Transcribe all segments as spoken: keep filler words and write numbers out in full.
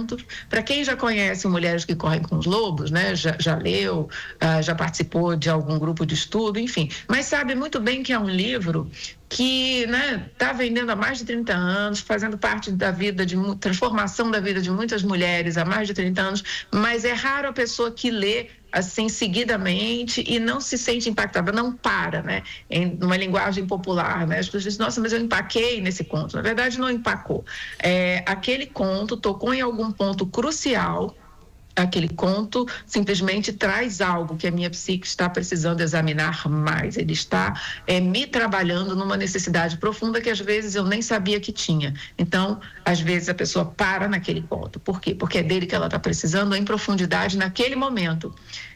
contos. Para quem já conhece Mulheres que Correm com os Lobos, né, já, já leu, uh, já participou de algum grupo de estudo, enfim, mas sabe muito bem que é um livro que está, né, vendendo há mais de trinta anos, fazendo parte da vida, de transformação da vida de muitas mulheres há mais de trinta anos, mas é raro a pessoa que lê assim seguidamente e não se sente impactada, não para, né? Em uma linguagem popular, né? As pessoas dizem, nossa, mas eu empaquei nesse conto. Na verdade, não empacou. É, aquele conto tocou em algum ponto crucial. Aquele conto simplesmente traz algo que a minha psique está precisando examinar mais. Ele está é, me trabalhando numa necessidade profunda que às vezes eu nem sabia que tinha. Então, às vezes a pessoa para naquele ponto. Por quê? Porque é dele que ela está precisando em profundidade naquele momento.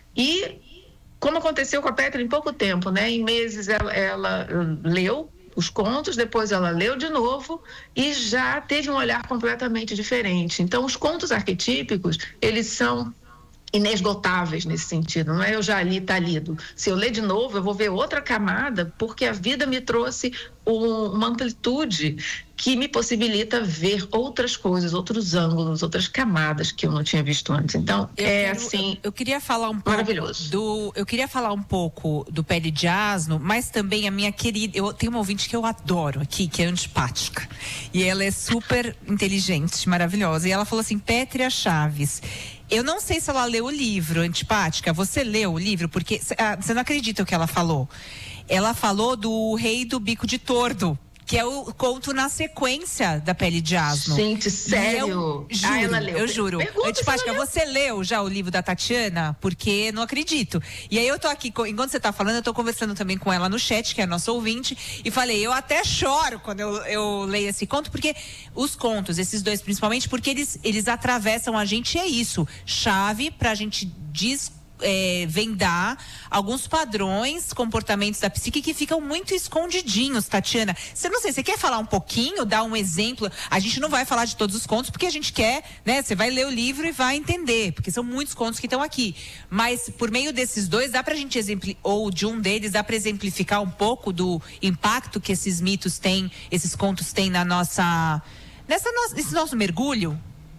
E, como aconteceu com a Petra em pouco tempo, né? Em meses ela, ela leu os contos, depois ela leu de novo e já teve um olhar completamente diferente. Então, os contos arquetípicos, eles são inesgotáveis nesse sentido, não é eu já li, tá lido. Se eu ler de novo, eu vou ver outra camada, porque a vida me trouxe um, uma amplitude que me possibilita ver outras coisas, outros ângulos, outras camadas que eu não tinha visto antes. Então, eu é quero, assim, eu, eu queria falar um pouco maravilhoso. do, eu queria falar um pouco do Pele de Asno, mas também a minha querida, eu tenho uma ouvinte que eu adoro aqui, que é antipática, e ela é super inteligente, maravilhosa, e ela falou assim, Pétria Chaves, eu não sei se ela leu o livro, Antipática, você leu o livro? Porque ah, você não acredita o que ela falou. Ela falou do Rei do Bico de Tordo, que é o conto na sequência da Pele de Asno. Gente, sério? Eu juro, ah, ela leu. eu juro. Pergunta Antipática, você leu já o livro da Tatiana? Porque não acredito. E aí eu tô aqui, enquanto você tá falando, eu tô conversando também com ela no chat, que é a nossa ouvinte, e falei, eu até choro quando eu, eu leio esse conto, porque os contos, esses dois principalmente, porque eles, eles atravessam a gente, e é isso, chave pra gente descobrir, É, vendar alguns padrões, comportamentos da psique que ficam muito escondidinhos, Tatiana. Você não sei, você quer falar um pouquinho, dar um exemplo? A gente não vai falar de todos os contos, porque a gente quer, né? Você vai ler o livro e vai entender, porque são muitos contos que estão aqui. Mas por meio desses dois, dá pra gente exemplificar, ou de um deles, dá pra exemplificar um pouco do impacto que esses mitos têm, esses contos têm na nossa, nessa no, nesse nosso mergulho?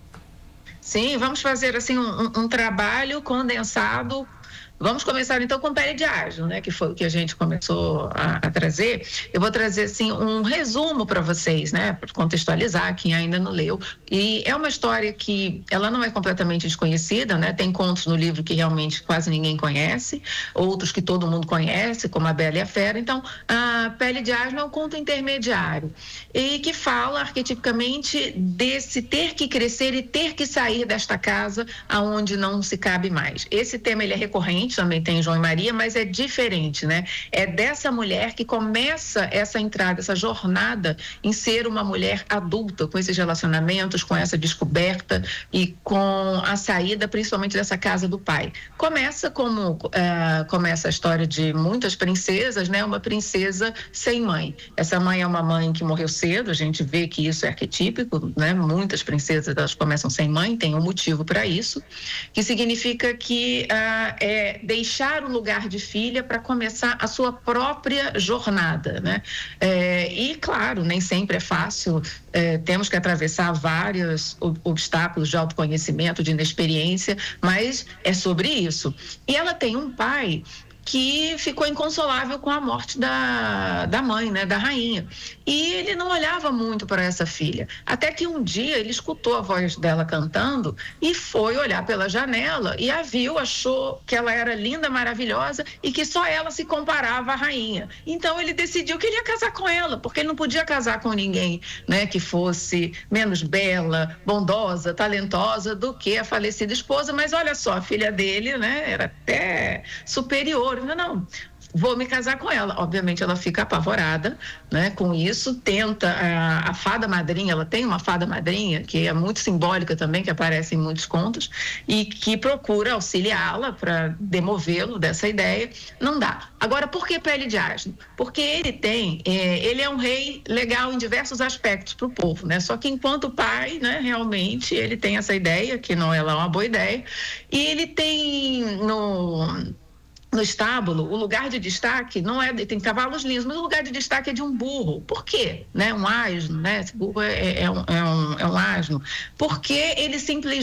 Sim, vamos fazer assim um, um, um trabalho condensado. Vamos começar então com Pele de Asno, né, que foi o que a gente começou a, a trazer. Eu vou trazer assim um resumo para vocês, né, para contextualizar quem ainda não leu. E é uma história que ela não é completamente desconhecida, né? Tem contos no livro que realmente quase ninguém conhece, outros que todo mundo conhece, como A Bela e a Fera. Então, a Pele de Asno é um conto intermediário e que fala arquetipicamente desse ter que crescer e ter que sair desta casa aonde não se cabe mais. Esse tema ele é recorrente, também tem João e Maria, mas é diferente, né? É dessa mulher que começa essa entrada, essa jornada em ser uma mulher adulta, com esses relacionamentos, com essa descoberta e com a saída, principalmente dessa casa do pai. Começa como uh, começa a história de muitas princesas, né? Uma princesa sem mãe. Essa mãe é uma mãe que morreu cedo, a gente vê que isso é arquetípico, né? Muitas princesas, elas começam sem mãe, tem um motivo para isso, que significa que uh, é deixar o lugar de filha para começar a sua própria jornada, né? É, e claro, nem sempre é fácil, é, temos que atravessar vários obstáculos de autoconhecimento, de inexperiência, mas é sobre isso. E ela tem um pai que ficou inconsolável com a morte da, da mãe, né, da rainha. E ele não olhava muito para essa filha. Até que um dia ele escutou a voz dela cantando e foi olhar pela janela e a viu, achou que ela era linda, maravilhosa e que só ela se comparava à rainha. Então ele decidiu que ele ia casar com ela, porque ele não podia casar com ninguém, né, que fosse menos bela, bondosa, talentosa do que a falecida esposa. Mas olha só, a filha dele, né, era até superior. Não, não, vou me casar com ela. Obviamente ela fica apavorada, né, com isso, tenta, a, a fada madrinha, ela tem uma fada madrinha que é muito simbólica também, que aparece em muitos contos e que procura auxiliá-la para demovê-lo dessa ideia. Não dá. Agora, por que Pele de Asno? Porque ele tem, é, ele é um rei legal em diversos aspectos para o povo, né? Só que enquanto pai, né, realmente ele tem essa ideia, que não é lá uma boa ideia, e ele tem no... No estábulo, o lugar de destaque não é, tem cavalos lindos, mas o lugar de destaque é de um burro. Por quê? Né? Um asno, né? Esse burro é, é, um, é, um, é um asno. Porque ele simplesmente